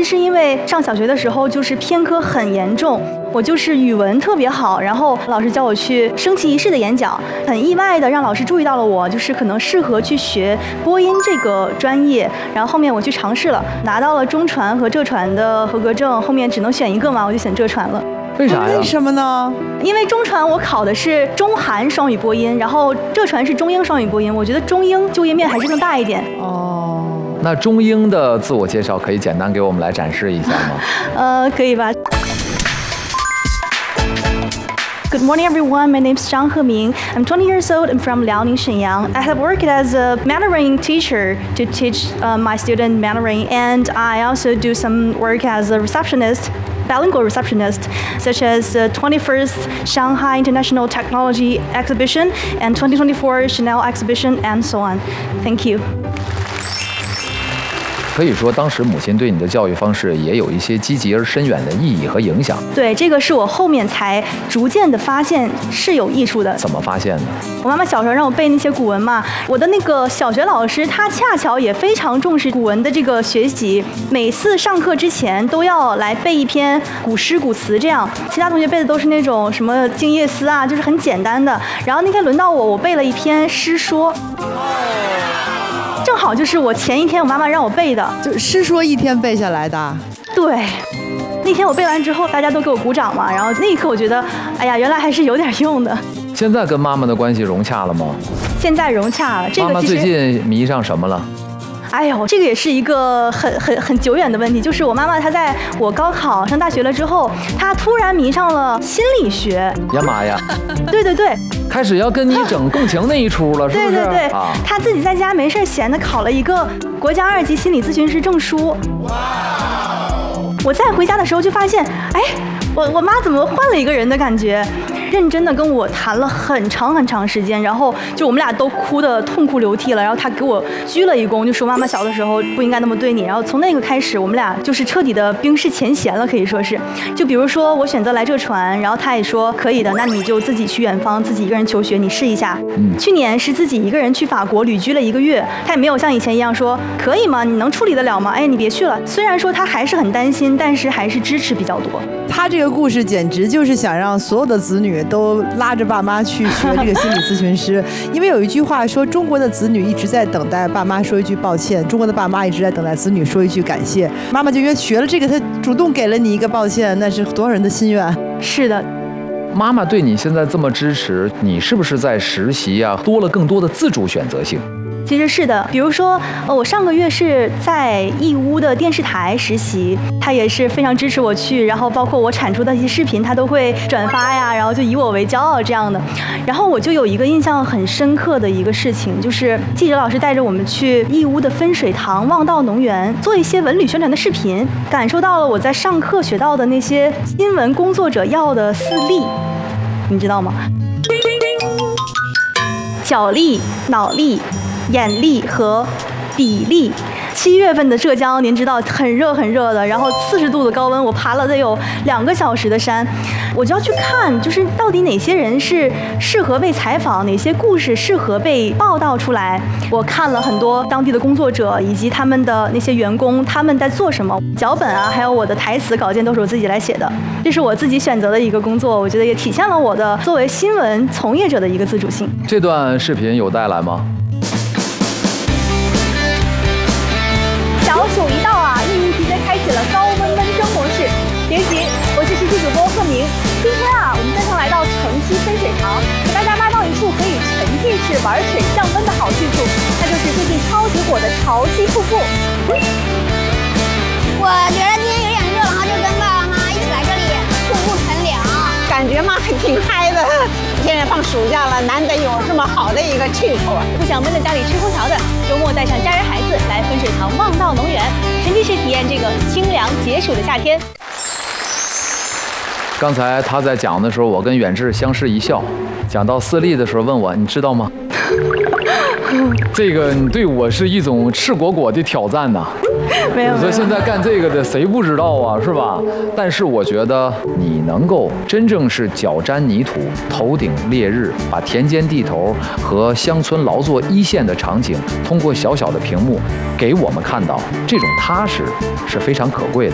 是因为上小学的时候就是偏科很严重，我就是语文特别好，然后老师叫我去升旗仪式的演讲，很意外的让老师注意到了我，就是可能适合去学播音这个专业。然后后面我去尝试了，拿到了中传和浙传的合格证，后面只能选一个嘛，我就选浙传了。 为啥呀？ 为什么呢？ 因为中传我考的是中韩双语播音，然后浙传是中英双语播音，我觉得中英就业面还是更大一点。 哦， 那中英的自我介绍可以简单给我们来展示一下吗？ 可以吧。Good morning, everyone. My name is Zhang Heming. I'm 20 years old and from Liaoning, Shenyang. I have worked as a Mandarin teacher to teach my student Mandarin, and I also do some work as a receptionist, bilingual receptionist, such as the 21st Shanghai International Technology Exhibition and 2024 Chanel Exhibition, and so on. Thank you. 可以说，当时母亲对你的教育方式也有一些积极而深远的意义和影响。 对，这个是我后面才逐渐的发现是有益处的。 怎么发现的？ 我妈妈小时候让我背那些古文嘛，我的那个小学老师他恰巧也非常重视古文的这个学习，每次上课之前都要来背一篇古诗古词，这样其他同学背的都是那种什么静夜思啊，就是很简单的。然后那天轮到我背了一篇诗说。正好就是我前一天我妈妈让我背的， 就诗说一天背下来的。 对，那天我背完之后，大家都给我鼓掌嘛，然后那一刻我觉得，哎呀，原来还是有点用的。 现在跟妈妈的关系融洽了吗？ 现在融洽了。这个妈妈最近迷上什么了？ 哎呦，这个也是一个很久远的问题，就是我妈妈她在我高考上大学了之后，她突然迷上了心理学。 呀妈呀！ 对对对。 开始要跟你整共情那一出了，是不是？ 对对对， 啊， 他自己在家没事闲的考了一个国家2级心理咨询师证书。哇！我再回家的时候就发现，哎，我妈怎么换了一个人的感觉？认真的跟我谈了很长时间，然后就我们俩都哭得痛哭流涕了，然后他给我鞠了一躬，就说妈妈小的时候不应该那么对你。然后从那个开始，我们俩就是彻底的冰释前嫌了，可以说是。就比如说我选择来浙传，然后他也说可以的，那你就自己去远方，自己一个人求学，你试一下。去年是自己一个人去法国旅居了1个月，他也没有像以前一样说可以吗？你能处理得了吗？哎，你别去了。虽然说他还是很担心，但是还是支持比较多。 他这个故事简直就是想让所有的子女都拉着爸妈去学这个心理咨询师，因为有一句话说，中国的子女一直在等待爸妈说一句抱歉，中国的爸妈一直在等待子女说一句感谢。妈妈就因为学了这个，他主动给了你一个抱歉，那是多少人的心愿。 是的。 妈妈对你现在这么支持，你是不是在实习啊多了更多的自主选择性？ 其实是的，比如说，我上个月是在义乌的电视台实习，他也是非常支持我去，然后包括我产出的一些视频，他都会转发呀，然后就以我为骄傲这样的。然后我就有一个印象很深刻的一个事情，就是记者老师带着我们去义乌的分水塘望道农园做一些文旅宣传的视频，感受到了我在上课学到的那些新闻工作者要的4力，你知道吗？脚力、脑力、眼力和笔力。7月份的浙江，您知道很热的，然后40度的高温，我爬了得有2个小时的山，我就要去看，就是到底哪些人是适合被采访，哪些故事适合被报道出来。我看了很多当地的工作者以及他们的那些员工，他们在做什么，脚本啊，还有我的台词稿件都是我自己来写的，这是我自己选择的一个工作，我觉得也体现了我的作为新闻从业者的一个自主性。 这段视频有带来吗？ 小暑一到啊，一鸣直接开启了高温闷蒸模式。别急，我是实习主播贺明。今天啊，我们专程来到城西分水塘，给大家挖到一处可以沉浸式玩水降温的好去处，那就是最近超级火的潮汐瀑布。 我觉得今天有点热，然后就跟爸爸妈妈一起来这里瀑布乘凉， 感觉嘛还挺嗨的。现在放暑假了，难得有这么好的一个去处。 不想闷在家里吃空调的，周末带上家人孩子来分水塘望道农园，沉浸式体验这个清凉解暑的夏天。 刚才他在讲的时候，我跟远志相视一笑。讲到4力的时候，问我你知道吗？这个你对我是一种赤果果的挑战呐。 没有。 你说现在干这个的谁不知道啊，是吧？但是我觉得你能够真正是脚沾泥土、头顶烈日，把田间地头和乡村劳作一线的场景，通过小小的屏幕给我们看到，这种踏实是非常可贵的。